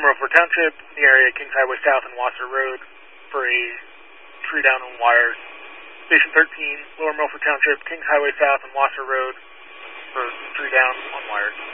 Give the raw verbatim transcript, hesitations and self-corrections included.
Milford Township, in the area Kings Highway South and Wasser Road for a tree down on wires. Station thirteen, Lower Milford Township, Kings Highway South and Wasser Road for tree down on wires.